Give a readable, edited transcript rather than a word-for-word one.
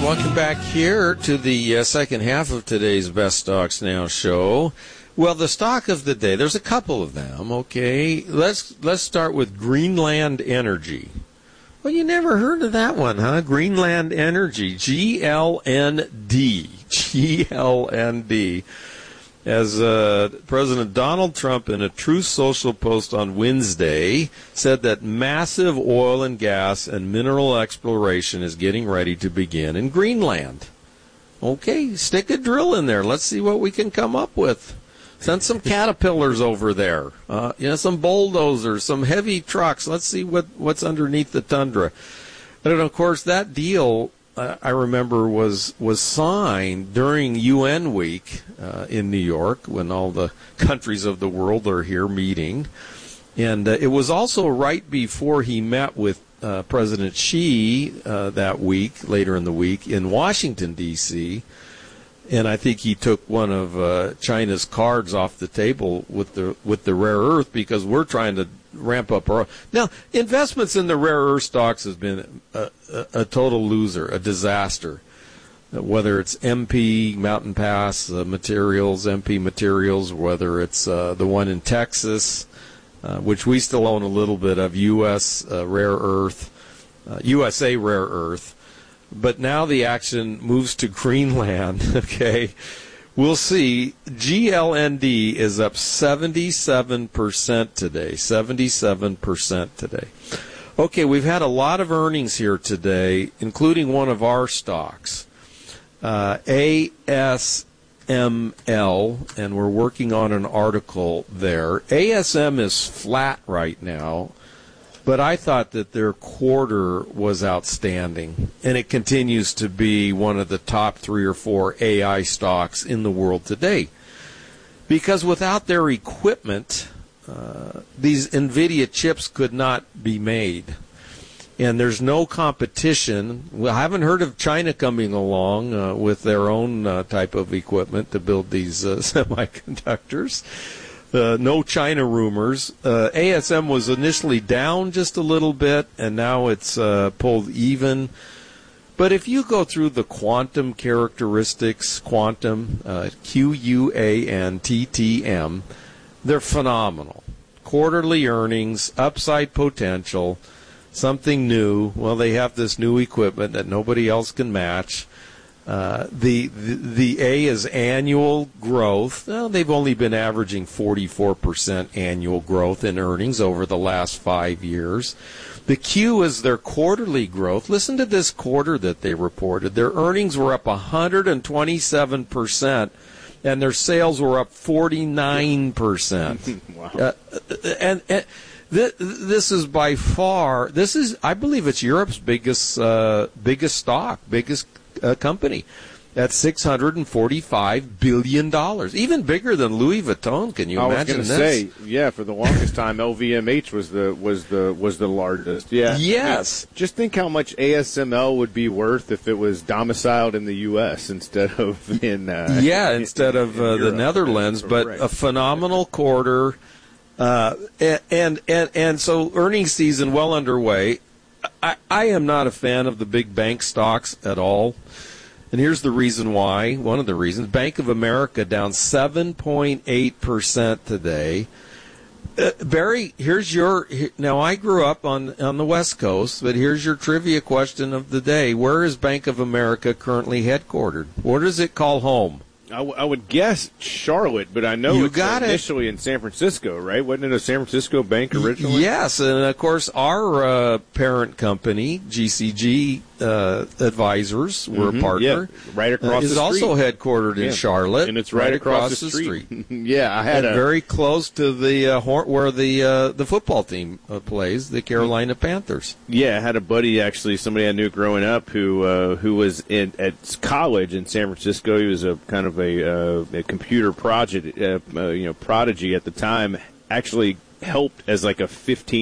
welcome back here to the second half of today's Best Stocks Now show. Well, the stock of the day, there's a couple of them, okay? Let's start with Greenland Energy. Well, you never heard of that one, huh? Greenland Energy, GLND. GLND. As President Donald Trump, in a Truth Social post on Wednesday, said that massive oil and gas and mineral exploration is getting ready to begin in Greenland. Okay, stick a drill in there. Let's see what we can come up with. Send some caterpillars over there. Some bulldozers, some heavy trucks. Let's see what's underneath the tundra. And of course, that deal, I remember, was signed during UN Week in New York, when all the countries of the world are here meeting. And it was also right before he met with President Xi that week, later in the week, in Washington, D.C., and I think he took one of China's cards off the table with the rare earth, because we're trying to ramp up our. Now, investments in the rare earth stocks has been a total loser, a disaster. Whether it's MP Mountain Pass Materials, MP Materials, whether it's the one in Texas, which we still own a little bit of, USA Rare Earth. But now the action moves to Greenland, okay? We'll see. GLND is up 77% today. 77% today. Okay, we've had a lot of earnings here today, including one of our stocks, ASML, and we're working on an article there. ASM is flat right now, but I thought that their quarter was outstanding, and it continues to be one of the top 3 or 4 AI stocks in the world today. Because without their equipment, these NVIDIA chips could not be made. And there's no competition. Well, I haven't heard of China coming along with their own type of equipment to build these semiconductors. No China rumors. ASM was initially down just a little bit, and now it's pulled even. But if you go through the quantum characteristics, quantum, QUANTTM, they're phenomenal. Quarterly earnings, upside potential, something new. Well, they have this new equipment that nobody else can match. The A is annual growth. Well, they've only been averaging 44% annual growth in earnings over the last 5 years. The Q is their quarterly growth. Listen to this quarter that they reported. Their earnings were up 127%, and their sales were up 49%. Wow. This is by far, I believe it's Europe's biggest stock, biggest company at $645 billion, even bigger than Louis Vuitton. Can you imagine this? I was going to say, yeah, for the longest time, LVMH was the largest. Yeah. Yes. Just think how much ASML would be worth if it was domiciled in the U.S. instead of in instead of the Netherlands. But a phenomenal quarter, and so earnings season well underway. I am not a fan of the big bank stocks at all. And here's the reason why. One of the reasons. Bank of America down 7.8% today. Barry, now I grew up on the West Coast, but here's your trivia question of the day. Where is Bank of America currently headquartered? Where does it call home? I would guess Charlotte, but I know it's initially in San Francisco, right? Wasn't it a San Francisco bank originally? Yes, and of course our parent company, GCG Advisors, we're a partner. Yeah, right across the street. Is also headquartered in Charlotte, and it's right across the street. Yeah, I had very close to the where the football team plays, the Carolina Panthers. Yeah, I had a buddy, actually, somebody I knew growing up who was at college in San Francisco. He was a kind of a computer prodigy at the time. Actually helped as like a 15